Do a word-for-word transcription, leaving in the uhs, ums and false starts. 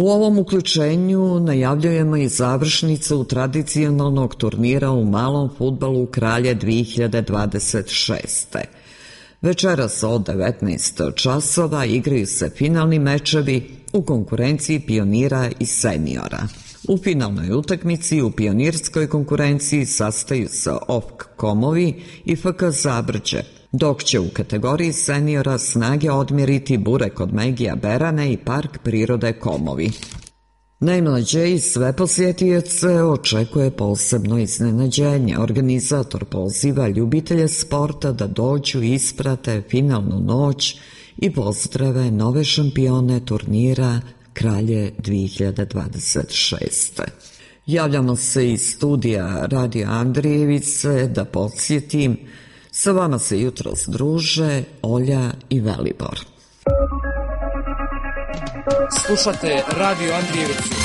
U ovom uključenju najavljujemo i završnicu tradicionalnog turnira u malom fudbalu Kralje dve hiljade dvadeset šeste. Večeras od devetnaest časova igraju se finalni mečevi u konkurenciji pionira i seniora. U finalnoj utakmici u pionirskoj konkurenciji sastaju se O F K Komovi i F K Zabrđe, dok će u kategoriji seniora snage odmjeriti Burek od Megija Berane i Park prirode Komovi. Najmlađe i sve posjetioce očekuje posebno iznenađenje. Organizator poziva ljubitelje sporta da dođu i isprate finalnu noć i pozdrave nove šampione turnira Kralje dve hiljade dvadeset šeste. Javljamo se iz studija Radio Andrijevice da podsjetim, sa vama se jutros druže Olja i Velibor. Slušate Radio Andrijevicu.